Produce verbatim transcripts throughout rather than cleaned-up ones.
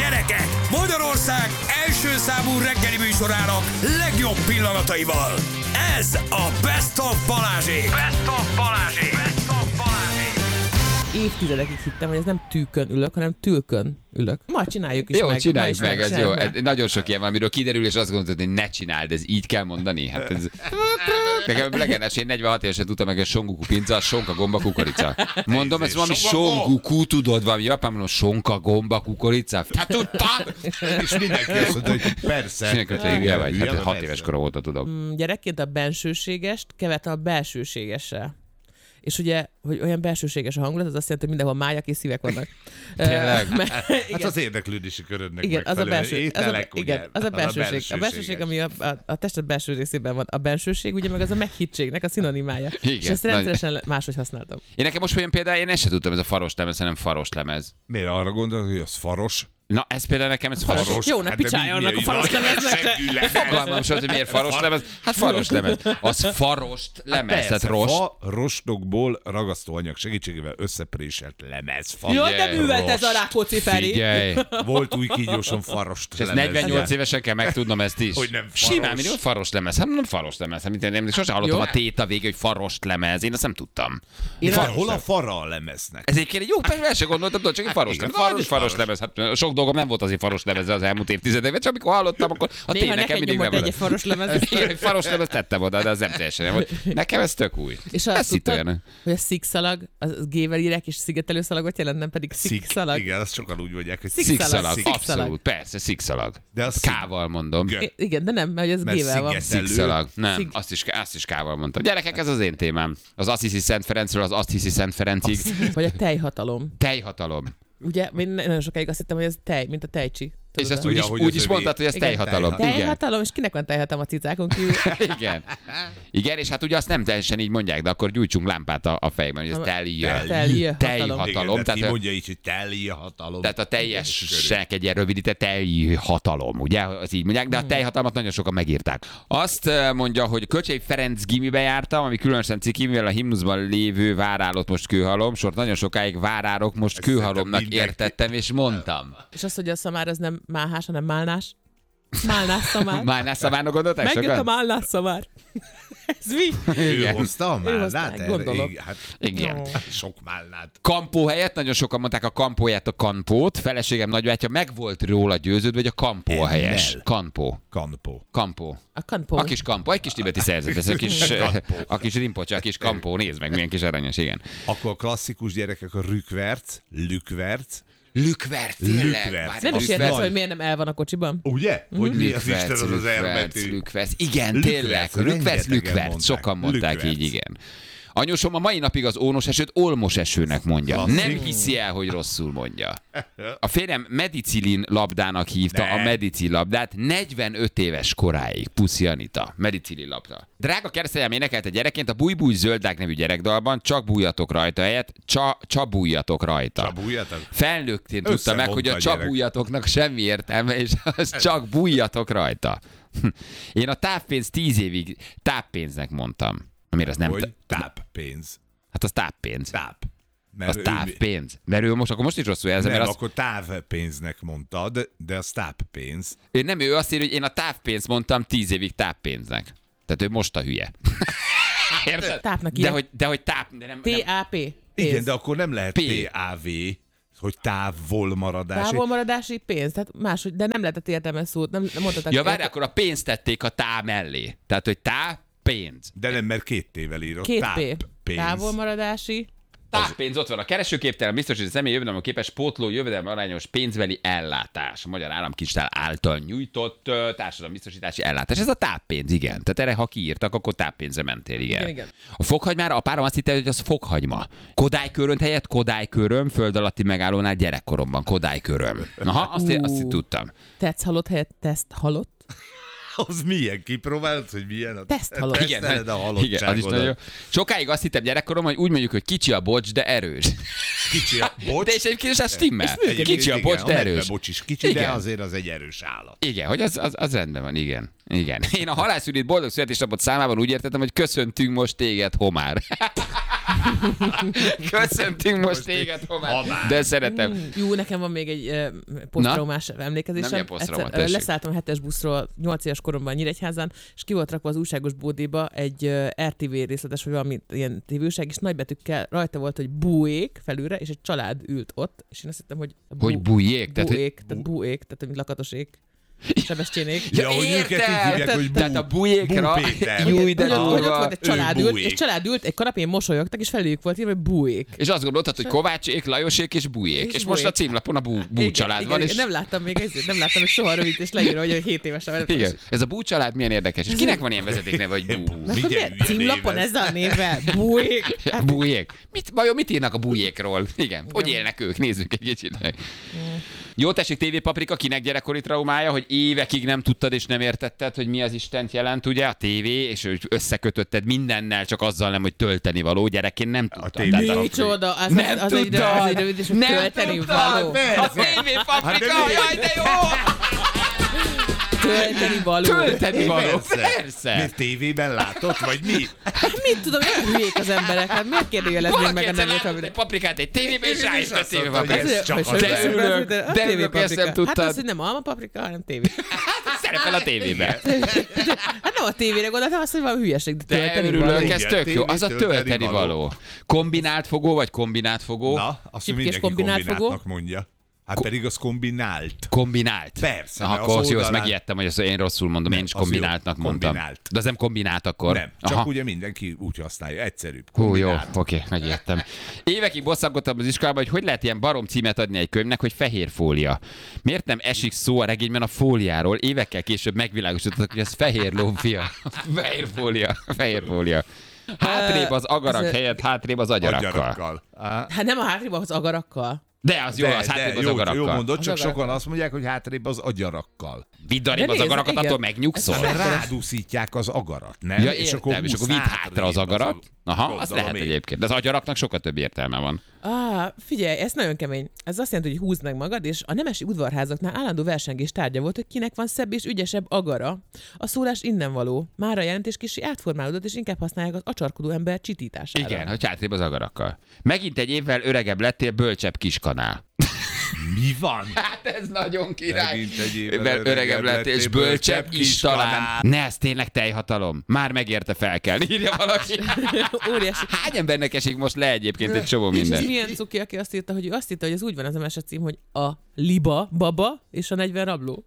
Gyerekek, Magyarország első számú reggeli műsorának legjobb pillanataival. Ez a Best of Balázsék. Best of Balázsék. Best of Balázsék. Évtizedekig hittem, hogy ez nem tűkön ülök, hanem tülkön ülök. Ma csináljuk is jó, meg. csináljuk meg, ez jó. Meg. Nagyon sok ilyen van, amiről kiderül, és azt gondolod, hogy ne csináld, ez így kell mondani. Hát ez... Nekem legendás, én negyvenhat évesen tudtam meg, hogy a songuku pinca, a sonka gomba kukorica. Mondom, ez valami songuku, tudod, valami japán, mondom, sonka gomba kukorica. Hát tudtad? És mindenki azt mondta, hogy persze. Mindenki, hogy hülye vagy, hát hat éves korom óta tudom. Mm, gyerekként a bensőségest keverte a belsőségessel. És ugye, hogy olyan belsőséges a hangulat, az azt jelenti, hogy mindenhol májak és szívek vannak. Tényleg? Hát az érdeklődési körödnek igen, az a belső, ételek, az a, ugye? igen, az a belsőség. A belsőség, ami a, a, a tested belső részében van. A bensőség, ugye meg az a meghittségnek a szinonimája. Igen, és ezt rendszeresen nagy... máshogy használtam. Én nekem most olyan például, én ezt sem tudtam, ez a faros lemez, hanem faros lemez. Miért arra gondolod, hogy az faros? Na, ez például nekem, ez faros. faros. Jó, ne Hát picsáljanak a faros lemeznek. Fogalmam sem, hogy miért faros lemez. Hát faros lemez. Az farost lemez, tehát rost. Fa rostokból ragasztóanyag segítségével összepréselt lemez. Fa. Jó, de művelt ez a Rákóczi Feri. Figyelj. Volt új kígyóson farost És ezt lemez. negyvennyolc évesen kell megtudnom ezt is. Hogy nem faros. Simán, mindig faros lemez. Hát nem faros lemez. Hát, mint én sosem hallottam a téta végig, hogy farost lemez. Én azt nem tudtam. Én Far, hol a fara a lemeznek? Ez egyébként egy jó, persze el sem gondoltam, tudod, csak egy faros lemez. Faros, faros lemez. Hát sok dolgom nem volt azért faros lemez az elmúlt évtizedekben, csak amikor hallottam, akkor a néha tény nekem mindig nem volt. Egy faros lemez. Igen, egy faros lemez tettem oda, de az nem teljesen nem volt. Nekem ez tök új. És ez azt itt tudtad, olyan. hogy a szikszalag, az gével írják, és szigetelő szalagot jelent, nem pedig szikszalag. Igen, azt sokan úgy mondják, hogy Szikszalag, Szikszalag. abszolút, persze, szikszalag. De az Kával mondom. G. Igen, de nem, mert ez Mert gével van. szigetelő. Szikszalag. Nem, Szig- azt is, azt is kával mondtam. Gyerekek, ez az én témám. Az azt hiszi Szent Ferencről, az azt hiszi Szent Ferencig. Vagy a tejhatalom. Tejhatalom. Ugye, én nagyon sokáig azt hittem, hogy ez tej, mint a tejcsi. És ezt Tudod, úgy is, hogy úgy az is övé. mondtad, hogy ez Igen. tejhatalom. Igen. Tejhatalom, és kinek van tejhatalom a cicákon kívül? Igen. Igen, és hát ugye azt nem teljesen így mondják, de akkor gyújtsunk lámpát a, a fejben, hogy ez telje. Telje Tejhatalom. Igen, Tehát, tehát mondja így, hogy teli a hatalom. tehát a teljesnek egy ilyen rövidített tejhatalom, ugye? Az így mondják, de a tejhatalmat nagyon sokan megírták. Azt eh, mondja, hogy Köcsei Ferenc gimibe jártam, ami különösen ciki, mivel a himnuszban lévő várálott most kőhalom, sort nagyon sokáig várárok, most Ezt kőhalomnak szerintem mindenki- értettem, és mondtam. És az, hogy a szamár az nem málhás, hanem málnás. Málnás szamár. Málnás szavárnak gondolták Megjött a sokan? málnás szamár. Ez mi? Ő Igen. hozta a Ő hozta, málnát? gondolom. Igen, hát Igen. Ó. sok málnát. Kampó helyett nagyon sokan mondták a kampóját, a kanpót. Feleségem nagybátyja meg volt róla győződve, hogy a kampó a Ennel. helyes. Kanpó. Kampó. Kampó. A kanpó. A kis kampó, egy kis tibeti szerzet, ez a kis, a kis rimpocsa, a kis kampó, nézd meg, milyen kis aranyos, igen. Akkor a klasszikus gyerekek a rükverc, lükverc. Lükverc, Lükverc. tényleg. Nem is Az értesz, nagy. hogy miért nem el van a kocsiban? Ugye? Hogy mi az Isten az az lükverc, erbetű? lükverc. Igen, Lükverc, tényleg. Lükverc, rengetegen lükverc. mondták. Sokan mondták Lükverc. így, igen. Anyósom a mai napig az ónos esőt olmos esőnek mondja. Klasszik. Nem hiszi el, hogy rosszul mondja. A férjem medicilin labdának hívta Ne. a medicin labdát negyvenöt éves koráig. Puszi Anita. Medicilin labda. Drága keresztanyám énekelte gyerekként a Búj-búj zöldák nevű gyerekdalban, csak bújjatok rajta helyett, csa, csabújjatok rajta. Csabújjatok? Felnőttként tudta meg, hogy a Összevonta a gyerek. csabújjatoknak semmi értelme, és az csak bújjatok rajta. Én a távpénz tíz évig táppénznek mondtam. Amire az nem... Hogy t- táppénz. Hát az táppénz. Táp. Az Mert ő- távpénz. Mert ő most, akkor most is rosszul jelzem, Nem, mert az, akkor távpénznek mondtad, de az táppénz. ő nem, ő azt írja, hogy én a távpénzt mondtam tíz évig táppénznek. Tehát ő most a hülye. Érted? Tápnak De írja. hogy, de hogy táp... De nem, nem, té á pé. Igen, de akkor nem lehet P. té á vé, hogy távol maradás. Távolmaradási pénz, tehát máshogy, de nem lehetett értelmes szót, nem, nem mondhatok. ja, várj, akkor a pénzt tették a tá mellé. Tehát, hogy tá, pénz. De nem, mert két tével írott. Két P. Táppénz. Távolmaradási. Táppénz ott van. A keresőképtelen biztosított személy jövedelem képes pótló jövedelem arányos pénzbeli ellátás. A Magyar Államkincstár által nyújtott ö, társadalombiztosítási ellátás. Ez a táppénz, igen. Tehát erre, ha kiírtak, akkor táppénzre mentél, igen. Igen, igen. A fokhagymára apárom azt hitte, hogy az fokhagyma. Kodálykörönt helyett Kodályköröm, föld alatti megállónál gyerekkoromban Kodályköröm. Aha, azt, én, azt így tudtam. Tetsz halott helyett teszt halott. Az milyen? Kipróbálod, hogy milyen? A Teszt halott. teszteled a igen, az is nagyon jó. halottságodat. Sokáig azt hittem gyerekkorom, hogy úgy mondjuk, hogy kicsi a bocs, de erős. Kicsi a bocs. De és egyébként is az stimmel. Egyébként Kicsi a igen, bocs, de a erős. medve bocs is kicsi, de Igen. azért az egy erős állat. Igen, hogy az, az, az rendben van, igen. Igen. Én a halászűrét boldog születésnapot számában úgy értettem, hogy köszöntünk most téged, homár. Köszöntünk most téged, homár. De szeretem. Mm, jó, nekem van még egy uh, posztraumás emlékezésem. Nem ilyen posztrauma, Egyszer, uh, leszálltam a hetes buszról nyolc éves koromban Nyíregyházán, és ki volt rakva az újságos bódéba egy uh, er té vé részletes, vagy valami ilyen tévőság, és nagybetűkkel rajta volt, hogy búék felülre, és egy család ült ott, és én azt hittem, hogy bú, Hogy bújék? Tehát, Tehát, búék, tehát búék, tehát mint lakatosék. Sebestyenék. Ja, hogy őket így hívják, hogy bú, Tehát a bújékra... Bú Péter. Júj, de Hogy ott, hogy ott durva. volt egy család ült, búék. és család ült, egy kanapén mosolyogtak, és felőjük volt írva, hogy búék. És azt gondoltad, hogy Kovácsék, Lajosék és Bújék. És, És most a bújék. címlapon a bú, bú Igen, család igen, van. igen, És... nem láttam még ezért, nem láttam, hogy soha rövid, és leírva, hogy hét évesen vagyok. Igen, ez a bú család milyen érdekes. És kinek van ilyen vezetékneve, hogy bú? Mert hogy Milyen miért? Címlapon név ez? ezzel a névvel? Bújék? Hát, Bújék. Mit, vajon mit írnak a bújékról? Igen, hogy élnek ők? Nézzük egy kicsit meg. Jó, tessék, té vé Paprika, kinek gyerekkori traumája, hogy évekig nem tudtad és nem értetted, hogy mi az Istent jelent, ugye, a tévé, és hogy összekötötted mindennel, csak azzal nem, hogy tölteni való. Gyerekként nem tudtad. tévé- Tehát a- micsoda, az, Nem az, az, egy, tudtad. az egy rövid, és hogy Nem tölteni tudtad. való. A té vé Paprika, Hát de mi? jaj, de jó! Tölteni való. Tölteni való, Persze. persze. Miért tévében látott, vagy mi? Hát mit tudom, olyan hülyék az emberek, hát miért kérdőjeleznék Valaki meg a egyszer nevét, látott egy amire? paprikát egy tévében, és És rá is azt tévé mondta, hogy paprika. ez csak Hogy az hogy De beszélsz, örülök, de a de té vé örülök, ezt nem paprika. tudtad. Hát az, hogy nem alma paprika, hanem tévé. Szerepel a tévében. Hát nem a tévére gondoltam, azt, hogy valami hülyeség, de De tölteni való. örülök, ez Igen, tök jó. tévé Az a tölteni tölteni való. való. Kombinált fogó, vagy kombinált fogó? Na, azt Csipkés mindenki kombinált fogó? kombináltnak mondja. Hát pedig az kombinált. Kombinált. Persze, Aha, mert akkor az jó, azt oldalán- megijedtem, hogy azt én rosszul mondom, én Nem, is az jó. kombináltnak mondtam. Kombinált. De az nem kombinált akkor? Nem, csak Aha. ugye mindenki úgy használja, egyszerűbb. Hú, jó, kombinált. oké, megijedtem. Évekig bosszankodtam az iskolában, hogy hogy lehet ilyen barom címet adni egy könyvnek, hogy fehér fólia. Miért nem esik szó a regényben a fóliáról? Évekkel később megvilágosítottak, hogy ez fehér lófia. Fehér fólia, fehér fólia. Hátrébb az agarak Ez- helyett, hátrébb az agyarakkal. Agyarakkal. Á, Hát nem a hátrébb, az agarakkal. De az jó, De, az de, hátrébb az jó, agarakkal. jó mondod, csak Az agarakkal. sokan azt mondják, hogy hátrébb az agyarakkal. Vidd arrébb De az nézd, agarakat, igen. attól megnyugszol. Ez Mert Hátrébb. rádúszítják az agarat, nem? Ja, értem, és akkor vidd hátra az agarat. Aha, az gondolom lehet én. egyébként. De az agyaraknak sokkal több értelme van. Ah, figyelj, ez nagyon kemény. Ez azt jelenti, hogy húzd meg magad, és a nemesi udvarházaknál állandó versengés tárgya volt, hogy kinek van szebb és ügyesebb agara. A szólás innen való. Már a jelentés kicsi átformálódott, és inkább használják az acsarkodó ember csitítására. Igen, hogy hátrébb az agarakkal. Megint egy évvel öregebb lettél, bölcsebb kiskanál. Mi van? Hát ez nagyon király. Megint egy évvel Mivel öregebb öregebb lettél, és lettél, bölcsebb bölcsebb is talán. kiskanál. Ne, ez tényleg tejhatalom. Már megérte fel kell. Írja valaki. Óriási. Hány embernek esik most le egyébként egy csomó És ez minden? milyen cuki, aki azt írta, hogy ő azt írta, hogy ez úgy van az a mesecím, hogy a liba baba és a negyven rabló.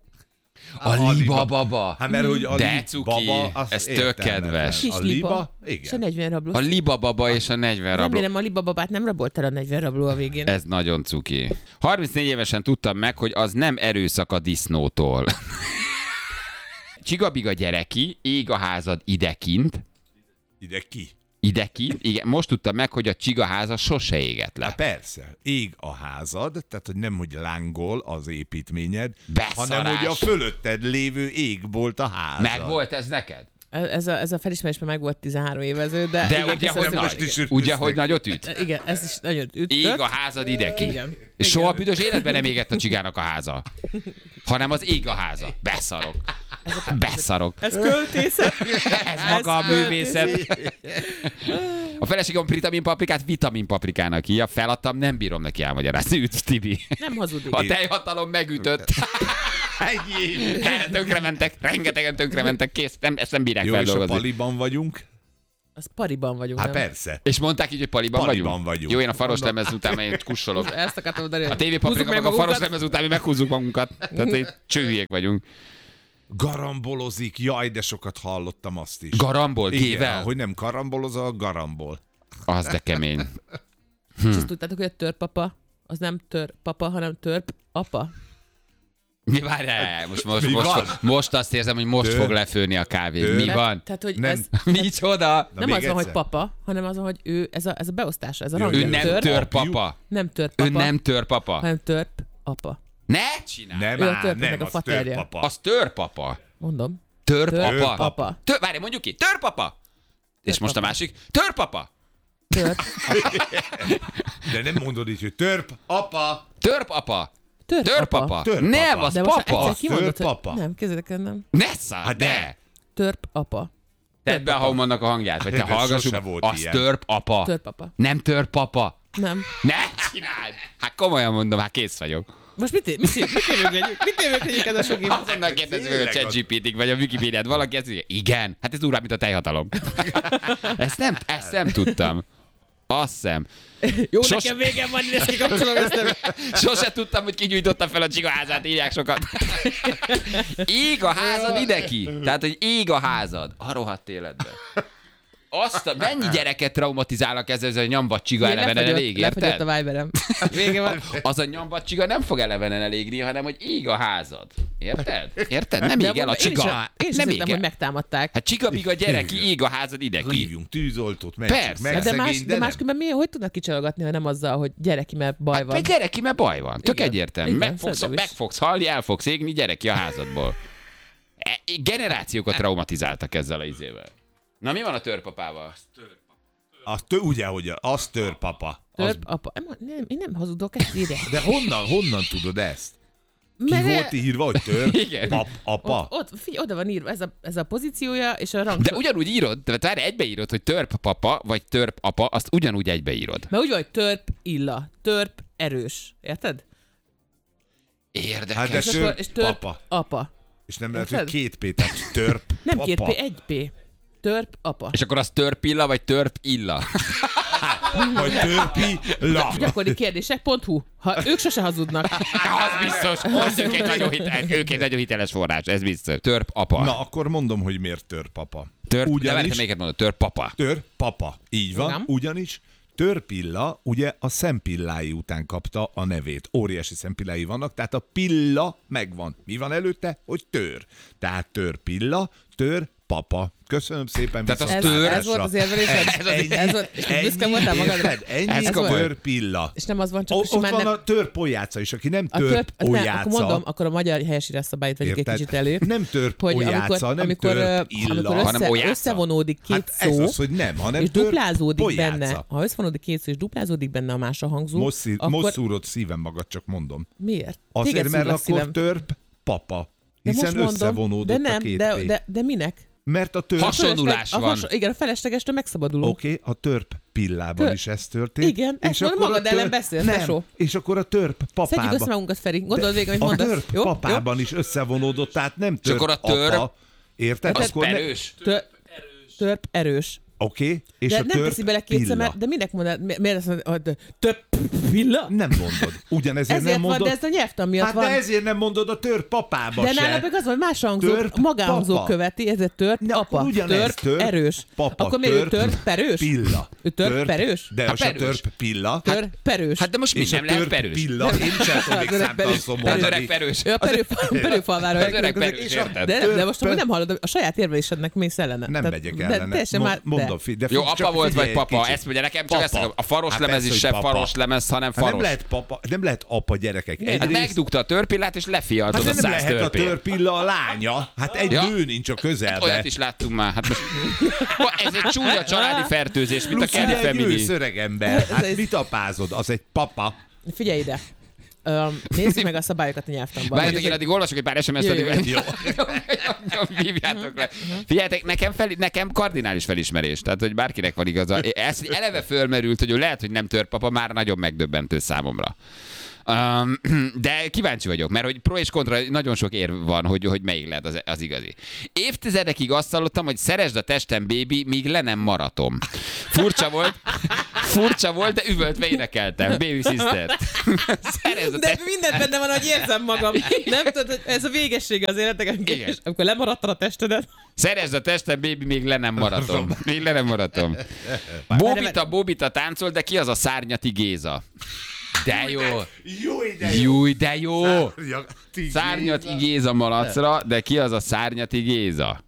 A liba baba. Hát mert hogy a De li- cuki, baba, az ez tök értelmetlen. kedves. Kis A liba, liba? és a Igen. negyven rabló. A liba baba és a negyven rabló. Remélem a liba babát nem rabolt el a negyven rabló a végén. Ez nagyon cuki. harmincnégy évesen tudtam meg, hogy az nem erőszak a disznótól. Csigabiga gyereki, ég a házad idekint, Ide ki? idekint, igen, most tudtam meg, hogy a csigaháza sose égett le. Hát persze, ég a házad, tehát hogy nem, hogy lángol az építményed, Beszarás. hanem hogy a fölötted lévő égbolt a házad. Meg volt ez neked? Ez a, ez a felismerés már meg volt tizenhárom évező, de... De igen, ugye, viszont- hogy most nagy, is ütöztek. ugye, hogy nagyot üt? Igen, ez is nagyon ütött. Ég a házad idekint. Igen. És Igen. soha büdös életben nem égett a csigának a háza. Hanem az ég a háza. Beszarok. Beszarok. Ez költészet. Ez maga a művészet. A feleségem vitaminpaprikát vitaminpaprikának hívja, feladtam, nem bírom neki elmagyarázni. Üdv, Tibi. Nem hazudik. A tejhatalom megütött. Ennyi. Tönkrementek, rengetegen tönkrementek, kész, nem, ezt nem bírják Jó, és a feldolgozni. paliban vagyunk? Az pariban vagyunk. Hát nem? persze. És mondták így, hogy paliban, Paliban vagyunk? vagyunk. Jó, én a faros lemez után én kussolok. Ezt akartam mondani. A tévépaprika meg a faros lemez után mi meghúzzuk magunkat. Tehát így csőhülyék vagyunk. Garambolozik, jaj, de sokat hallottam azt is. Garambol, Igen, gével? hogy nem karambolozol, garambol. Az de kemény. És azt tudtátok, hogy a törpapa, az nem törpapa, hanem törp apa. Mi várjál? Most, most, Mi most, van? most azt érzem, hogy most Tör- fog lefőni a kávé. Tör- Mi Tehát- van? Tehát, hogy Nem. ez Micsoda? Na, nem még az van, hogy egyszer. papa, hanem az van, hogy ő, ez a, ez a beosztása, ez a Jó, rangja. Ő Igen. nem Törp, törpapa. nem törp Ő papa, nem törpapa. hanem törp apa. Ne csinálj! Nem, Ő a áll, törpnek nem, a az faterja. törpapa. Az törpapa. Mondom. Törpapa. Törpapa. Tör, várj, mondjuk ki. Törpapa. És most a másik. Törpapa. Törp, De nem mondod így, hogy törp, apa. Törpapa. Törpapa? Törpapa. Nem, az De most papa. egyszer kimondod, Törpapa. hogy... Nem, kezdek el, nem. Nessa, Hát de. de. Törpapa. Tedd be a Haumannak a hangját, vagy te De hallgassuk. sose volt Az ilyen. törpapa. Törpapa. Nem törpapa. Nem. Ne csináld! Hát komolyan mondom, hát kész vagyok. Most mit, mit, mit, mit érőködjük? Mit érőködjük ez a sok év? Azonnal kérdezzük, hogy a Tényleg ChatGPT-t vagy a Wikipédiát valaki ezt mondja, igen, hát ez durvább, mint a tejhatalom. ezt, nem, ezt nem tudtam. Azt hiszem. Jó, Sos- nekem végem van, ezt kikapcsolom, ezt nem. Sose tudtam, hogy ki gyújtotta fel a csigaházát, írják sokat. Ég a házad ide ki. Tehát, hogy ég a házad. A rohadt életben. Azt a, mennyi gyereket traumatizálnak ezzel, ez a nyambat csiga elevenen elég, Lefagyott érted? a Viberem. Vége van. Az a nyambat csiga nem fog elevenen elégni, hanem hogy ég a házad. Érted? Érted? Nem ég el a Én is, csiga. én is Nem azt ég hittem, hogy el. megtámadták. Hát csigabiga gyerek, ég a házad ide ki. Hívjunk tűzoltót, mentsük Persze. meg, De, más, szegény, de nem. máskülönben miért, hogy tudnak kicsalogatni, ha nem azzal, hogy gyereki, mert baj van. Egy gyereki, mert baj van. Tök Igen. egyértelmű. Igen, Meg fogsz, szerintem is. meg fogsz halni, el fogsz égni, gyereki a házadból. E- Generációkat traumatizáltak ezzel a izével. Na mi van a törpapával? Az tő, ugye, hogy az törpapa. Az, Törp, apa. Nem, nem, én nem hazudok, ezt írják. de honnan, honnan tudod ezt? Ki Mert- volt írva, hogy törp, Igen. pap, apa? Ott, ott, figyelj, oda van írva, ez a, ez a pozíciója, és a rang. De ugyanúgy írod, tehát várj, egybeírod, hogy törppapa, vagy törpapa, azt ugyanúgy egybeírod. Mert úgy van, hogy törp illa, törp erős. Érted? Érdekes. Hát de És, törp, akkor, és törp papa. apa. És nem lehet, hogy Érted? két P, tehát törp, Nem papa. két P, egy P. Törp apa. És akkor az törpilla, vagy törp illa? Vagy törpi, la. Gyakori kérdések, pont hu. Ha ők sose hazudnak. Az biztos, az ők egy nagyon, hitel, ők egy nagyon hiteles forrás, ez biztos. Törp apa. Na, akkor mondom, hogy miért törpapa. Törp, de várj, Ugyanis te melyiket mondod? Törp papa. törpapa. Így van, Igen. ugyanis törpilla ugye a szempillái után kapta a nevét. Óriási szempillái vannak, tehát a pilla megvan. Mi van előtte? Hogy tör. Tehát törpilla, tör papa. Köszönöm szépen. Tehát az Ez, tör- ez volt az érvelésed? Ez az- Ez volt, és büszke voltál magadra? Érted? Ennyi Ez a komoly. törpilla. És nem az van, csak O, hogy ott simán van nem... a törpolyáca is, aki nem A törp, nem, törpolyáca. akkor mondom, akkor a magyar helyesírás szabályt vegyük egy Érted? kicsit elő. Nem hogy törpolyáca, amikor, nem amikor, ö, törpilla. amikor hanem össze, olyáca. összevonódik két Hát ez szó, az, hogy nem, hanem és duplázódik törpolyáca. benne, ha összevonódik két szó, és duplázódik benne a más a hangzó, Most, szí- akkor most szúrod szívem magad, csak mondom. miért? Azért, Téged mert szúr a akkor szívem. törp papa. De Hiszen most mondom, összevonódott de nem, a két de, P. de, de minek? Mert a törp... Hasonló. Hasonlulás A van. haso- igen, a feleslegestől megszabadulunk. Oké, okay, a törp pillával Tör- is ez történt. Igen, ezt mondom, akkor a magad ellen beszélsz, nem, tesó. és akkor a törp Szedjük össze papában. magunkat, Feri. Gondold végig, amit A mondasz. törp Jó? papában is összevonódott, tehát nem törp akkor a törp- apa. Érted? Az Akkor ne- perős. Jó? Tör, törp erős. Oké, okay, és De a nem törp teszi bele pilla. kétszer, mert, de minek mondod? Mi- Miért azt mondod, hogy több villa? Nem mondod. Ugyanezért Ezért nem van, mondod. de ez a nyelvtan miatt hát van. de ezért nem mondod a törp papába De se. nála meg az, hogy más hangzó, Törp magánhangzó papa. követi, ezért tört Ne, apa. akkor ugyanez, Törp, törp, erős. papa, Akkor miért ő törp, törp, perős? Pilla. Ő törp, perős? De Hát az a perős. törp pilla. Törp, perős. Hát de most mi és nem a lehet törp perős? pilla. Én sem tudom még Az öreg számtalan perős. szó Az mondani. öreg perős. Ő a perő, perőfalvára. Az öreg perős, És a- érted? De, de most Törp- amúgy nem hallod, a saját érvelésednek mész ellene. Nem Tehát- megyek de ellene. teljesen Mo- már- de. Mondom, fi- de Jó, fi- apa csak volt, figyelj vagy egy papa? kicsit. Ezt mondja, nekem csak Papa. ezt akarom. A faros Hát lemez persze, is hogy se papa. faros lemez, hanem Hát nem faros. lehet papa, nem lehet apa gyerekek. Hát Egyrészt, megdugta a törpillát, és lefialtod hát a nem száz lehet a törpét. törpilla a lánya. Hát egy Ja. nő nincs a közelbe. Olyat is láttunk már. Hát most... Ez egy csúnya családi fertőzés, mint a Plusz Kelly ugye egy Family. ősz öreg ember. Ez Hát egy- mit apázod? Az egy papa. Figyelj ide. Um, nézzük meg a szabályokat a nyelvtanban. Várjátok, én addig olvasok egy pár es em es-t, Jó, jó, addig jó. hívjátok le. Figyeljetek, nekem, fel, nekem kardinális felismerés, tehát hogy bárkinek van igaza. Ez hogy eleve fölmerült, hogy ő lehet, hogy nem törpapa, már nagyon megdöbbentő számomra. Um, de kíváncsi vagyok, mert hogy pro és kontra nagyon sok érv van, hogy, hogy melyik lehet az, az igazi. Évtizedekig azt hallottam, hogy szeresd a testem, baby, míg le nem maratom. Furcsa volt, furcsa volt, de üvöltve énekeltem. Baby sister. Szeresd a De testem. mindent benne van, hogy érzem magam. Nem tudod, hogy ez a végessége az életnek, Igen. amikor lemaradtad a testedet. Szeresd a testem, baby, még le nem maratom. Még le nem maratom. Bóbita, Bóbita táncol, de ki az a Szárnyati Géza? De jó. Jó ide Júj, de jó. Szárnyati Szárnyati Géza malacra, de ki az a Szárnyati Géza?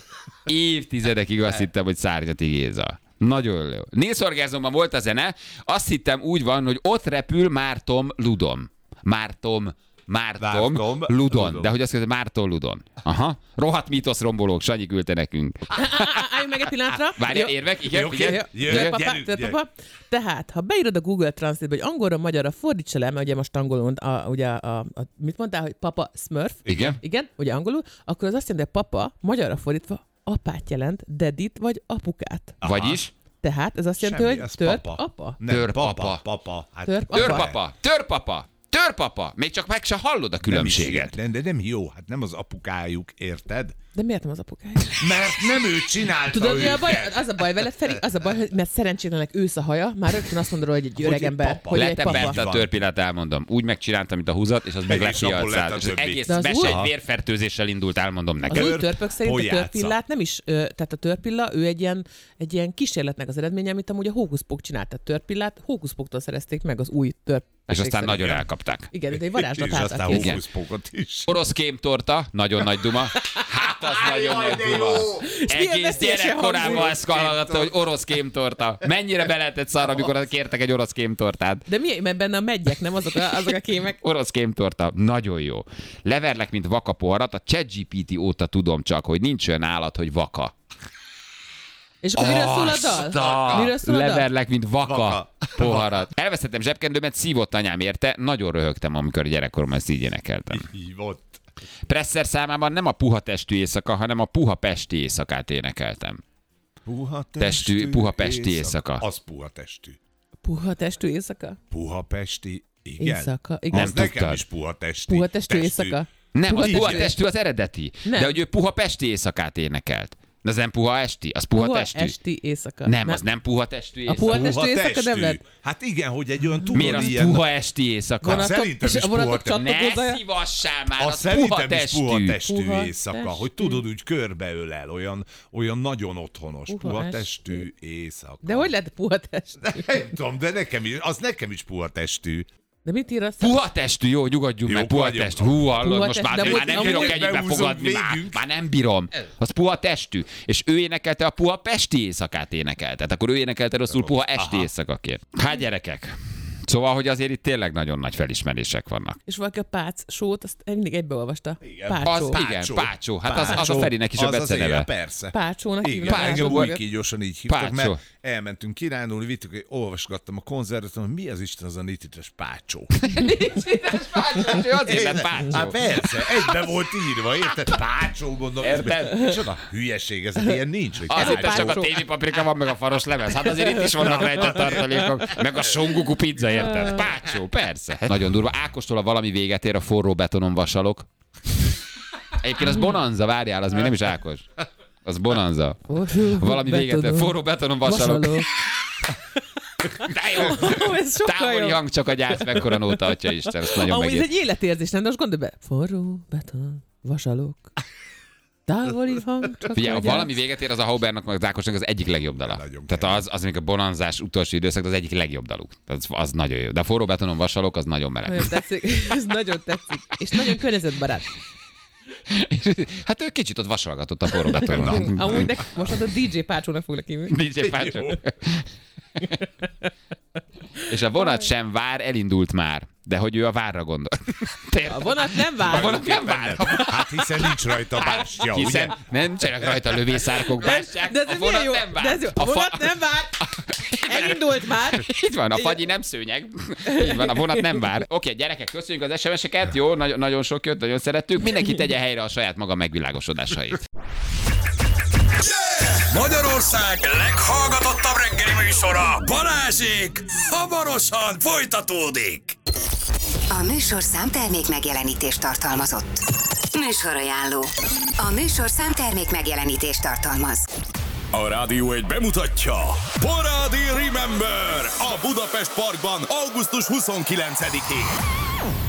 Évtizedekig azt hittem, hogy Szárnyati Géza. Nagyon jó. Nils Orgázomban volt a zene, azt hittem úgy van, hogy ott repül Mártom Ludom. Mártom Márton, Márton, Ludon. Ludon. De hogy azt mondja, Márton, Ludon. Aha. Rohadt mítosz rombolók, Sanyi küldte nekünk. Álljunk meg egy pillanatra. Várjál, Jó. érvek? Igen, Jó, igen. jó. Jöjjön, Törpapa, gyerünk, törpapa. Tehát, ha beírod a Google Translate-be, hogy angolra, magyarra fordítsa le, mert ugye most angolul, a, ugye a, a, mit mondtál, hogy papa Smurf? Igen. Igen, ugye angolul, akkor az azt jelenti, hogy papa, magyarra fordítva, apát jelent, dedit vagy apukát. Vagyis? Tehát ez azt jelenti, Semmi, hogy ez tört papa. apa. Nem, Törpapa. papa. Papa. Hát, Törpapa. Törpapa, törpapa, törpapa. Még csak meg se hallod a különbséget. Nem, de nem jó, hát nem az apukájuk, érted? De miért nem az apukája? Mert nem ő csinálta Tudod, mi a baj? őket. Az a baj veled, Feri, az a baj, hogy mert szerencsétlenek ősz a haja, már rögtön azt mondod, hogy egy Hogy öreg egy ember, papa. hogy egy Lettem bent papa. a törpillát, elmondom. Úgy megcsináltam, mint a húzat, és az meg És lett ki abból lett a arcát. És az többi. egész De az mese új- egy vérfertőzéssel indult, elmondom Az neked. új törpök szerint a pojáca. törpillát nem is, ö, tehát a törpilla, ő egy ilyen, egy ilyen kísérletnek az eredménye, amit amúgy a hókuszpok csinált. Tehát törpillát hókuszpoktól szerezték meg az új törp. És aztán nagyon elkapták. Igen, de egy varázslat És aztán által kész. hókuszpókot is. Orosz kémtorta, nagyon nagy duma. Hát az nagyon nagy duma. milyen Egész veszélyesen gyerekkorában hangzik. ezt hallgatta, hogy orosz kémtorta. Mennyire be lehetett szarra, amikor kértek egy orosz kémtortát. De mi, mert benne a megyek, nem azok a, azok a kémek? Orosz kémtorta, nagyon jó. Leverlek, mint vaka poharat, a ChatGPT óta tudom csak, hogy nincs olyan állat, hogy vaka. És akkor miről szól a dal? Miről szól a dal? Leverlek, mint vaka, Vaka. poharat. Elvesztettem zsebkendőmet, szívott anyám érte, nagyon röhögtem, amikor a gyerekkoromban ezt így énekeltem. Hívott. Presser számában nem a puha testű éjszaka, hanem a puha pesti éjszakát énekeltem. Puha Testű- puha pesti éjszaka. Az puha testű. Puha testű éjszaka? Puha pesti, igen. Éjszaka, igen. Az Nem nekem tudtad. is puha testi. Puha testű Testű. éjszaka? Nem, Puha az puha testű. testű az eredeti. Nem. De hogy ő puha pesti éjszakát énekelt. De az nem puha esti, az puha, Puha testű. esti éjszaka. Nem, az nem puha testű A puha éjszaka. testű éjszaka nem lett? Hát igen, hogy egy olyan tudod Miért az ilyen... puha esti éjszaka? Vonatok, Szerintem és is a vonatok puha testű. Ne csatlakozója? szívassál már, Az az puha szerintem is puha testű. testű Puha éjszaka, testű. hogy tudod, úgy körbeölel, olyan, olyan nagyon otthonos. Puha Puha testű. testű éjszaka. De hogy lett puha testű? Nem tudom, de nekem is, az nekem is puha testű. De mit ír azt? Puha testű, jó, nyugodjunk meg, Jók puha vagyunk. testű. Hú, hallod, Puha most testű, már, de már amúgy- nem amúgy bírok egy ennyibe behúzunk fogadni, már, végünk. már nem bírom. Az puha testű. És ő énekelte a puha pesti éjszakát énekelt. Tehát akkor ő énekelte rosszul puha esti éjszakaként. Hát gyerekek. Szóval, hogy azért itt tényleg nagyon nagy felismerések vannak. És valaki a Pác sót, azt mindig egybeolvasta. Igen. Pácsó. Az, igen, Pácsó. Hát az, az a Ferinek is a Az az beceneve. éjjel, persze. Pácsónak Igen, hívnak. engem Pácsó. úgy kígyosan így hívtak, Pácsó. mert elmentünk kirándulni, vittük, olvasgattam a konzerveton, hogy mi az Isten az a nitites Pácsó. Ő azért lett Hát Pácsó. persze, egybe volt írva, érted? Pácsó, mondom. Érted? Micsoda hülyeség, ez ilyen nincs, hogy Azért Pácsó. csak a tévépaprika van, meg a faros lemez. Hát azért itt is vannak rejtett tartalékok. Meg a songuku pizza, érted? Pácsó, persze. Nagyon durva. Ákostól a valami véget ér, a forró betonon vasalok. Egyébként az Bonanza, várjál, az még nem is Ákos. Az Bonanza. Valami véget ér, forró betonon vasalok. Vasaló. De jó. Ó, ez sokkal Távoli jobb. hang, csak a gyász, mekkora nóta, atya Isten, ezt nagyon Amúgy ez megért. egy életérzés, nem? De most gondolj be. Forró, beton, vasalok. Távoli hang, csak Figyelj, a ha gyász. valami véget ér, az a Haubernak, meg az Ákosnak az egyik legjobb dala. Nagyon Tehát az, az még a bonanzás utolsó időszak, az egyik legjobb daluk. Az, az nagyon jó. De a forró betonon vasalok, az nagyon meleg. Nagyon tetszik. Ez nagyon tetszik. És nagyon környezetbarát. Hát ő kicsit ott vasalgatott a forró betonon. Amúgy de most a dé dzsé Pácsónak foglak hívni. dé dzsé Pácsó. És a vonat sem vár, elindult már. De hogy ő a várra gondol. A vonat nem A vár. vonat nem vár. Hát hiszen nincs rajta bástya, ugye? Hiszen nem csinálnak rajta lövészárkok, bástyák. De A ez milyen vonat jó. nem vár. De ez jó. A A fa- vonat nem vár. Elindult már. Itt van, a fagyi nem szőnyeg. Így van, a vonat nem vár. Oké, gyerekek, köszönjük az es em es-eket. Jó, nagyon, nagyon sok jött, nagyon szerettük. Mindenki tegye helyre a saját maga megvilágosodásait. Magyarország leghallgatottabb reggeli műsora, Balázsék, hamarosan folytatódik. A műsorszám termék megjelenítést tartalmazott. Műsorajánló. A műsorszám termék megjelenítést tartalmaz. A Rádió egy bemutatja Parádi Remember a Budapest Parkban augusztus huszonkilencedikén.